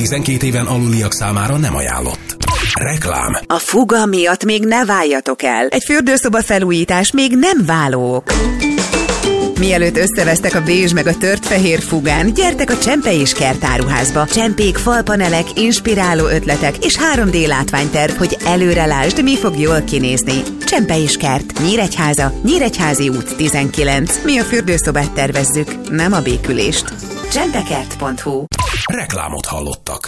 12 éven aluliak számára nem ajánlott. Reklám. A fuga miatt még ne váljatok el. Egy fürdőszoba felújítás még nem váló. Mielőtt összevesztek a bézs meg a tört fehér fugán, gyertek a Csempe és Kert áruházba. Csempék, falpanelek, inspiráló ötletek és 3D látványterv, hogy előre lásd, mi fog jól kinézni. Csempe és Kert, Nyíregyháza, Nyíregyházi út 19. Mi a fürdőszobát tervezzük, nem a békülést. csempekert.hu. Reklámot hallottak.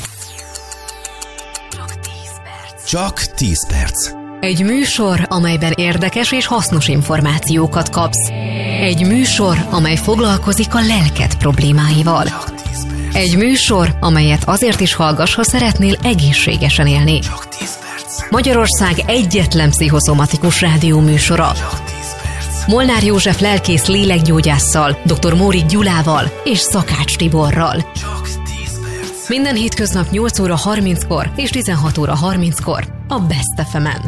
Csak 10 perc. Egy műsor, amelyben érdekes és hasznos információkat kapsz. Egy műsor, amely foglalkozik a lelked problémáival. Egy műsor, amelyet azért is hallgass, ha szeretnél egészségesen élni. Magyarország egyetlen pszichoszomatikus rádióműsora. Molnár József lelkész lélekgyógyásszal, dr. Mórik Gyulával és Szakács Tiborral. Minden hétköznap 8 óra 30-kor és 16 óra 30-kor a Best FM-en.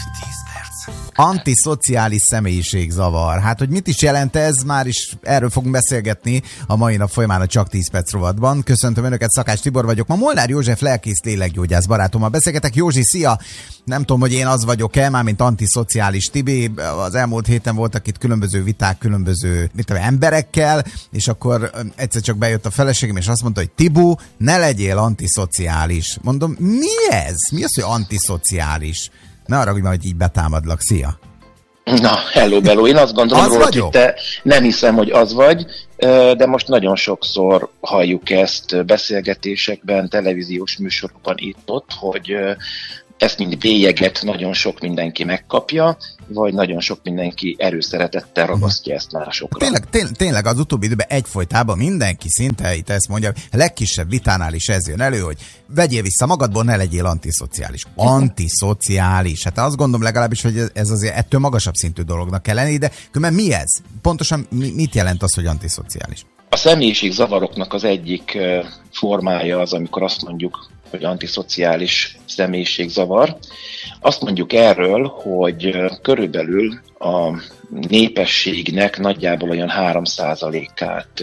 Antiszociális személyiségzavar. Hát, hogy mit is jelent ez, már is erről fogunk beszélgetni a mai nap folyamán a Csak 10 perc rovatban. Köszöntöm Önöket, Szakács Tibor vagyok. Ma Molnár József lelkész lélekgyógyász barátommal beszélgetek. Józsi, szia! Nem tudom, hogy én az vagyok-e, mármint antiszociális Tibi. Az elmúlt héten voltak itt különböző viták, különböző emberekkel, és akkor egyszer csak bejött a feleségem, és azt mondta, hogy Tibu, ne legyél antiszociális. Mondom, mi ez? Mi az, hogy antiszociális? Ne arra, hogy így betámadlak. Szia! Na, hello, bello. Én azt gondolom róla, hogy te nem hiszem, hogy az vagy, de most nagyon sokszor halljuk ezt beszélgetésekben, televíziós műsorokban itt-ott, hogy ezt mind bélyeget nagyon sok mindenki megkapja, vagy nagyon sok mindenki erőszeretettel ragasztja ezt másokra. Tényleg az utóbbi időben egyfolytában mindenki szinte itt ezt mondja, a legkisebb vitánál is ez jön elő, hogy vegyél vissza magadból, ne legyél antiszociális. Antiszociális. Hát azt gondolom legalábbis, hogy ez azért ettől magasabb szintű dolognak kell lenni, de különben mi ez? Pontosan mit jelent az, hogy antiszociális? A személyiségzavaroknak az egyik formája az, amikor azt mondjuk, hogy antiszociális személyiségzavar. Azt mondjuk erről, hogy körülbelül a népességnek nagyjából olyan 3%-át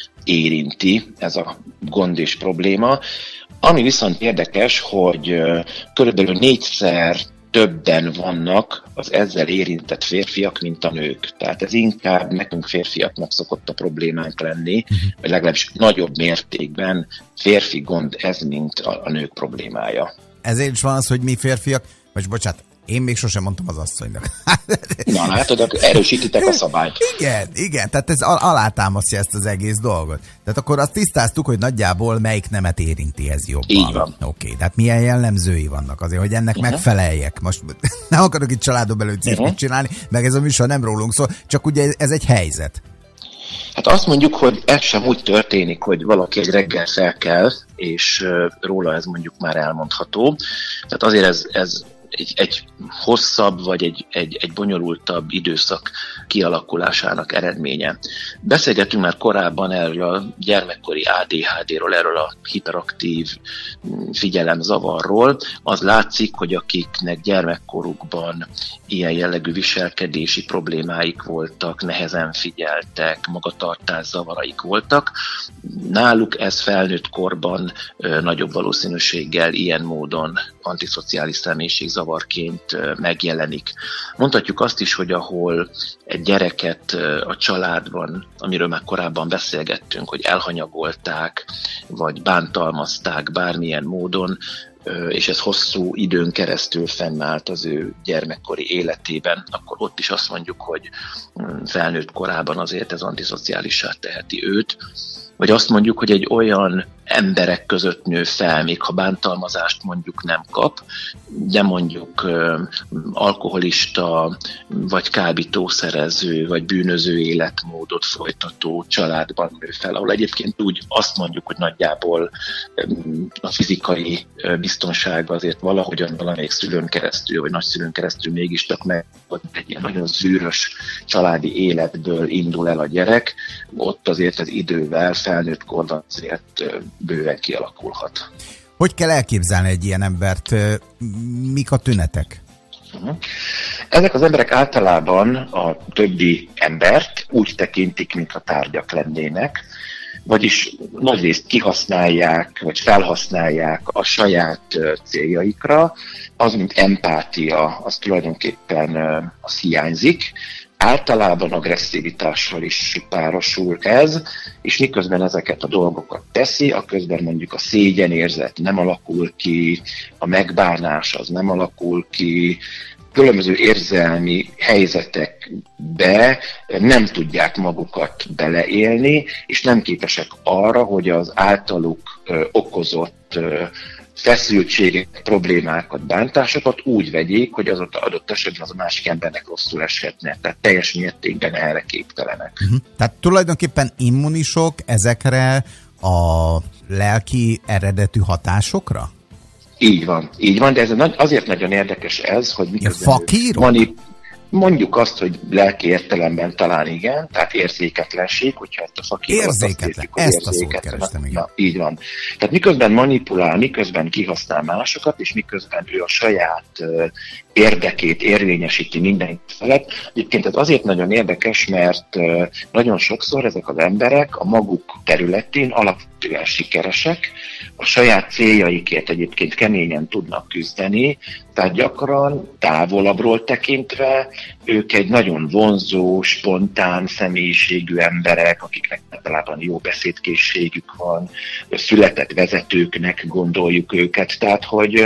érinti ez a gond és probléma. Ami viszont érdekes, hogy körülbelül 4-szer többen vannak az ezzel érintett férfiak, mint a nők. Tehát ez inkább nekünk férfiaknak szokott a problémánk lenni, vagy legalábbis nagyobb mértékben férfi gond ez, mint a nők problémája. Ezért is van az, hogy mi férfiak, vagy bocsánat, én még sosem mondtam az asszonynak. Na látod, erősítitek a szabályt. Igen, tehát ez alátámasztja ezt az egész dolgot. Tehát akkor azt tisztáztuk, hogy nagyjából melyik nemet érinti ez jobban. Így van. Oké, tehát milyen jellemzői vannak azért, hogy ennek megfeleljek. Most nem akarok itt családon belül cirkut csinálni, meg ez a műsor nem rólunk szól, csak ugye ez egy helyzet. Hát azt mondjuk, hogy ez sem úgy történik, hogy valaki egy reggel felkel, és róla ez mondjuk már elmondható. Tehát azért ez egy hosszabb, vagy egy bonyolultabb időszak kialakulásának eredménye. Beszélgettünk már korábban erről a gyermekkori ADHD-ról, erről a hiperaktív figyelemzavarról. Az látszik, hogy akiknek gyermekkorukban ilyen jellegű viselkedési problémáik voltak, nehezen figyeltek, magatartászavaraik voltak, náluk ez felnőtt korban nagyobb valószínűséggel ilyen módon antiszociális személyiségzavarként megjelenik. Mondhatjuk azt is, hogy ahol egy gyereket a családban, amiről már korábban beszélgettünk, hogy elhanyagolták, vagy bántalmazták bármilyen módon, és ez hosszú időn keresztül fennállt az ő gyermekkori életében, akkor ott is azt mondjuk, hogy felnőtt korában azért ez antiszociálissá teheti őt. Vagy azt mondjuk, hogy egy olyan emberek között nő fel, még ha bántalmazást mondjuk nem kap, de mondjuk alkoholista, vagy kábítószerező, vagy bűnöző életmódot folytató családban nő fel, ahol egyébként úgy azt mondjuk, hogy nagyjából a fizikai biztonság azért valahogyan valamelyik szülőn keresztül, vagy nagyszülőn keresztül mégiscsak meg egy ilyen nagyon zűrös családi életből indul el a gyerek, ott azért az idővel felnőtt korban azért bőven kialakulhat. Hogy kell elképzelni egy ilyen embert? Mik a tünetek? Ezek az emberek általában a többi embert úgy tekintik, mintha tárgyak lennének, vagyis nagyrészt kihasználják, vagy felhasználják a saját céljaikra, az, mint empátia, az tulajdonképpen az hiányzik. Általában agresszivitással is párosul ez, és miközben ezeket a dolgokat teszi, aközben mondjuk a szégyenérzet nem alakul ki, a megbánás az nem alakul ki, különböző érzelmi helyzetekbe nem tudják magukat beleélni, és nem képesek arra, hogy az általuk okozott feszültségek, problémákat, bántásokat úgy vegyék, hogy az adott esetben az a másik embernek rosszul eshetne. Tehát teljes mértékben erre képtelenek. Tehát tulajdonképpen immunisok ezekre a lelki eredetű hatásokra? Így van, de ez azért nagyon érdekes ez, hogy miközben mondjuk azt, hogy lelki értelemben talán igen, tehát érzéketlenség, hogyha ezt a fakírokat érzéketlen, ezt a szót kerestem, igen. Így van. Tehát miközben manipulál, miközben kihasznál másokat, és miközben ő a saját érdekét érvényesíti mindenki felett. Egyébként ez azért nagyon érdekes, mert nagyon sokszor ezek az emberek a maguk területén alapvetően sikeresek, a saját céljaikért egyébként keményen tudnak küzdeni, tehát gyakran távolabbról tekintve ők egy nagyon vonzó, spontán személyiségű emberek, akiknek általában jó beszédkészségük van, született vezetőknek gondoljuk őket, tehát hogy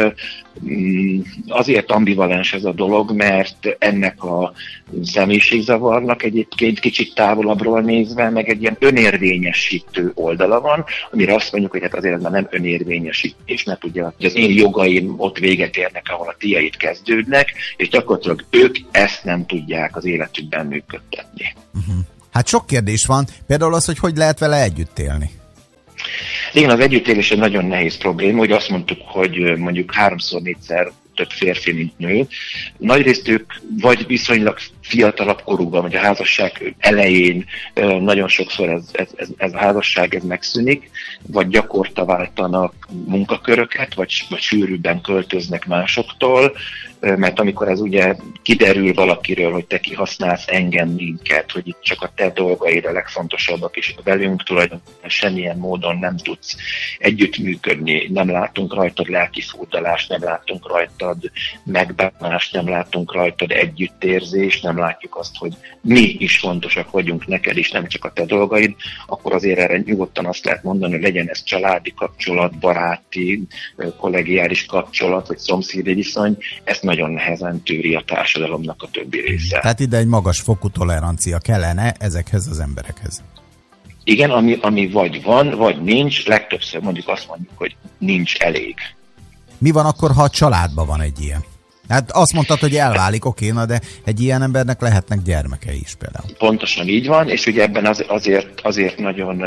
azért ambivalens ez a dolog, mert ennek a személyiségzavarnak egyébként kicsit távolabbról nézve, meg egy ilyen önérvényesítő oldala van, amire azt mondjuk, hogy hát azért ez már nem önérvényesítés, mert ugye az én jogaim ott véget érnek, ahol a tiéd kezdődnek, és gyakorlatilag ők ezt nem tudják az életükben működtetni. Hát sok kérdés van, például az, hogy lehet vele együtt élni. Igen, az együttélés egy nagyon nehéz probléma, hogy azt mondtuk, hogy mondjuk 3-4-szer több férfi, mint nő. Nagyrészt ők vagy viszonylag fiatalabb korúban, vagy a házasság elején nagyon sokszor ez a házasság ez megszűnik, vagy gyakorta váltanak munkaköröket, vagy sűrűbben költöznek másoktól, mert amikor ez ugye kiderül valakiről, hogy te kihasználsz engem, minket, hogy itt csak a te dolgaid a legfontosabbak, és velünk tulajdonképpen semmilyen módon nem tudsz együttműködni, nem látunk rajtad lelkifurdalást, nem látunk rajtad megbánást, nem látunk rajtad együttérzést, nem látjuk azt, hogy mi is fontosak vagyunk neked, és nem csak a te dolgaid, akkor azért erre nyugodtan azt lehet mondani, hogy legyen ez családi kapcsolat, baráti, kollegiális kapcsolat, vagy szomszédi viszony, ezt nagyon nehezen tűri a társadalomnak a többi része. Tehát ide egy magas fokú tolerancia kellene ezekhez az emberekhez. Igen, ami vagy van, vagy nincs, legtöbbször mondjuk azt mondjuk, hogy nincs elég. Mi van akkor, ha a családban van egy ilyen? Hát azt mondtad, hogy elválik, oké, na de egy ilyen embernek lehetnek gyermekei is például. Pontosan így van, és ugye ebben azért nagyon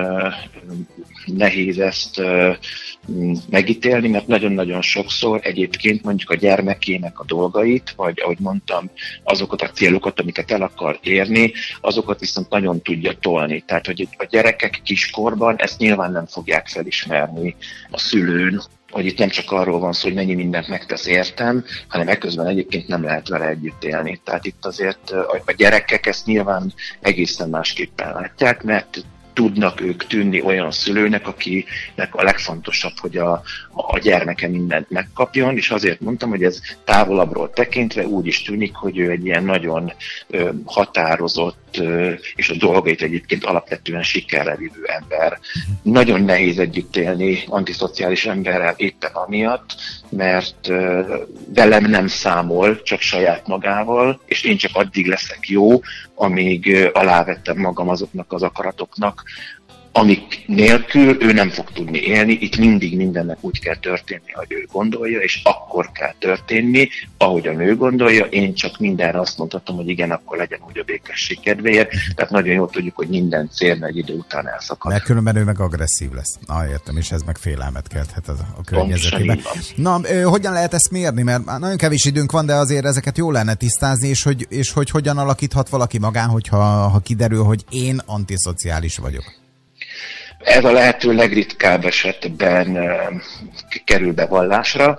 nehéz ezt megítélni, mert nagyon-nagyon sokszor egyébként mondjuk a gyermekének a dolgait, vagy ahogy mondtam, azokat a célokat, amiket el akar érni, azokat viszont nagyon tudja tolni. Tehát, hogy a gyerekek kiskorban ezt nyilván nem fogják felismerni a szülőn, hogy itt nem csak arról van szó, hogy mennyi mindent megtesz értem, hanem ekközben egyébként nem lehet vele együtt élni. Tehát itt azért a gyerekek ezt nyilván egészen másképpen látják, mert tudnak ők tűnni olyan szülőnek, akinek a legfontosabb, hogy a gyermeke mindent megkapjon, és azért mondtam, hogy ez távolabbról tekintve úgy is tűnik, hogy ő egy ilyen nagyon határozott, és a dolgait egyébként alapvetően sikerre vívő ember. Nagyon nehéz együtt élni antiszociális emberrel éppen amiatt, mert velem nem számol, csak saját magával, és én csak addig leszek jó, amíg alávettem magam azoknak az akaratoknak, amik nélkül ő nem fog tudni élni. Itt mindig mindennek úgy kell történni, ahogy ő gondolja, és akkor kell történni, ahogy a nő gondolja. Én csak mindenre azt mondhatom, hogy igen, akkor legyen úgy a békesség kedvéért. Tehát nagyon jól tudjuk, hogy minden célna egy idő után elszakad. Mert különben ő meg agresszív lesz. Na, értem, és ez meg félelmet kelthet a környezetében. Na, hogyan lehet ezt mérni? Mert nagyon kevés időnk van, de azért ezeket jól lenne tisztázni, és hogy hogyan alakíthat valaki magán, hogyha kiderül, hogy én antiszociális vagyok. Ez a lehető legritkább esetben kerül bevallásra,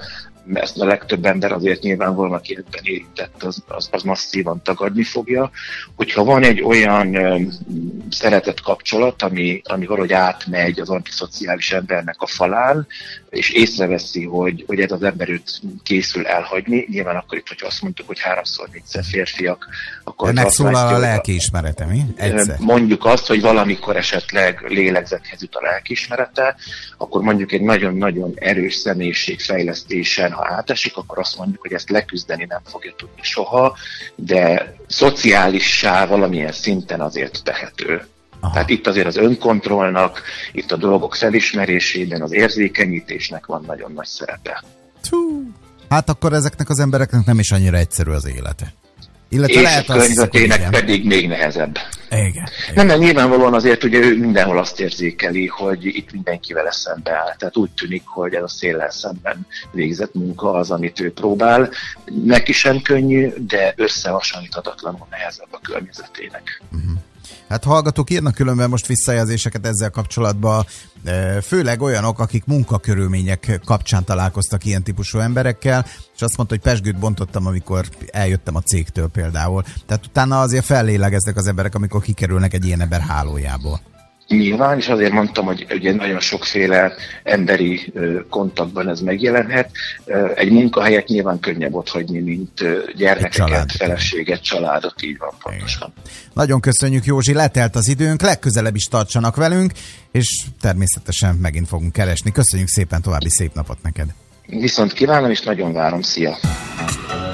ezt a legtöbb ember azért nyilvánvalóan, aki ebben érintett, az masszívan tagadni fogja. Hogyha van egy olyan szeretett kapcsolat, ami valahogy átmegy az antiszociális embernek a falán, és észreveszi, hogy ez az ember őt készül elhagyni, nyilván akkor itt, hogyha azt mondtuk, hogy 3-4 férfiak, akkor ennek szólal a lelkiismerete, mi? Egyszer. Mondjuk azt, hogy valamikor esetleg lélegzethez jut a lelkiismerete, akkor mondjuk egy nagyon-nagyon erős személyiségfejlesztésen, ha átesik, akkor azt mondjuk, hogy ezt leküzdeni nem fogja tudni soha, de szociálissá valamilyen szinten azért tehető. Aha. Tehát itt azért az önkontrollnak, itt a dolgok felismerésében, az érzékenyítésnek van nagyon nagy szerepe. Hát akkor ezeknek az embereknek nem is annyira egyszerű az élete. Illetve és a környezetének pedig még nehezebb. Igen. Nem, nyilvánvalóan azért ugye ő mindenhol azt érzékeli, hogy itt mindenkivel szembe áll. Tehát úgy tűnik, hogy ez a széllel szemben végzett munka az, amit ő próbál. Neki sem könnyű, de összehasonlíthatatlanul nehezebb a környezetének. Uh-huh. Hát hallgatók írnak különben most visszajelzéseket ezzel kapcsolatban, főleg olyanok, akik munkakörülmények kapcsán találkoztak ilyen típusú emberekkel, és azt mondta, hogy pesgőt bontottam, amikor eljöttem a cégtől például. Tehát utána azért fellélegeznek az emberek, amikor kikerülnek egy ilyen ember hálójából. Nyilván, és azért mondtam, hogy ugye nagyon sokféle emberi kontaktban ez megjelenhet. Egy munkahelyet nyilván könnyebb otthagyni, mint gyermekeket, feleséget, családot, így van pontosan. Nagyon köszönjük, Józsi, letelt az időnk, legközelebb is tartsanak velünk, és természetesen megint fogunk keresni. Köszönjük szépen, további szép napot neked! Viszont kívánom, és nagyon várom, szia!